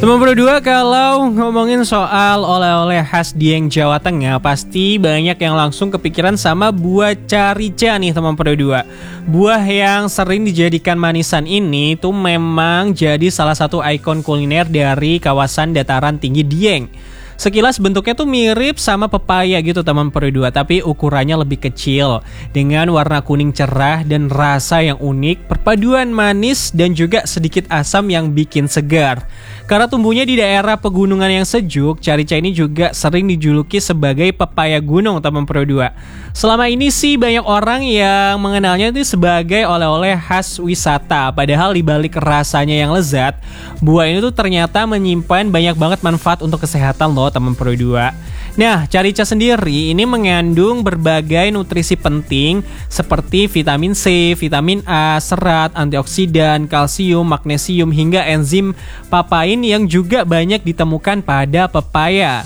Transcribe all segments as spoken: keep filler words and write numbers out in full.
Teman Pro dua, kalau ngomongin soal oleh-oleh khas Dieng Jawa Tengah, pasti banyak yang langsung kepikiran sama buah carica nih teman Pro dua. Buah yang sering dijadikan manisan ini tuh memang jadi salah satu ikon kuliner dari kawasan dataran tinggi Dieng. Sekilas bentuknya tuh mirip sama pepaya gitu teman Pro dua, tapi ukurannya lebih kecil dengan warna kuning cerah dan rasa yang unik, perpaduan manis dan juga sedikit asam yang bikin segar. Karena tumbuhnya di daerah pegunungan yang sejuk, carica ini juga sering dijuluki sebagai pepaya gunung teman Pro dua. Selama ini sih banyak orang yang mengenalnya itu sebagai oleh-oleh khas wisata, padahal dibalik rasanya yang lezat, buah ini tuh ternyata menyimpan banyak banget manfaat untuk kesehatan loh teman Pro dua. Nah, carica sendiri ini mengandung berbagai nutrisi penting seperti vitamin C, vitamin A, serat, antioksidan, kalsium, magnesium hingga enzim papain yang juga banyak ditemukan pada pepaya.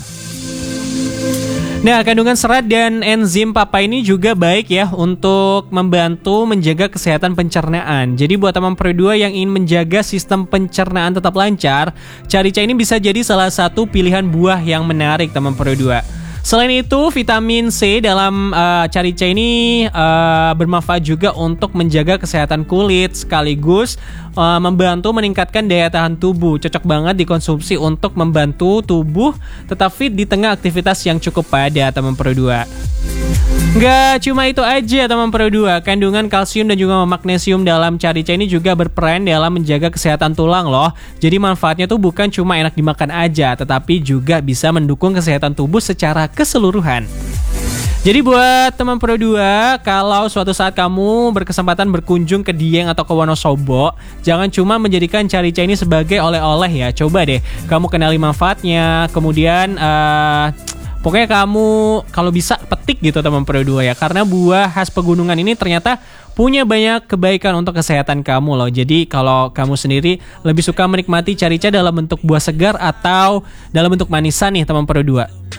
Nah, kandungan serat dan enzim papain ini juga baik ya untuk membantu menjaga kesehatan pencernaan. Jadi buat teman Pro dua yang ingin menjaga sistem pencernaan tetap lancar, carica ini bisa jadi salah satu pilihan buah yang menarik teman Pro dua. Selain itu, vitamin C dalam uh, carica ini uh, bermanfaat juga untuk menjaga kesehatan kulit sekaligus uh, membantu meningkatkan daya tahan tubuh. Cocok banget dikonsumsi untuk membantu tubuh tetap fit di tengah aktivitas yang cukup padat teman Pro dua. Nggak cuma itu aja teman Pro dua, kandungan kalsium dan juga magnesium dalam carica ini juga berperan dalam menjaga kesehatan tulang loh. Jadi manfaatnya tuh bukan cuma enak dimakan aja, tetapi juga bisa mendukung kesehatan tubuh secara keseluruhan. Jadi buat teman Pro dua, kalau suatu saat kamu berkesempatan berkunjung ke Dieng atau ke Wonosobo, jangan cuma menjadikan carica ini sebagai oleh-oleh ya. Coba deh kamu kenali manfaatnya, kemudian uh, pokoknya kamu kalau bisa petik gitu teman Pro dua ya. Karena buah khas pegunungan ini ternyata punya banyak kebaikan untuk kesehatan kamu loh. Jadi kalau kamu sendiri lebih suka menikmati carica dalam bentuk buah segar atau dalam bentuk manisan nih teman Pro dua?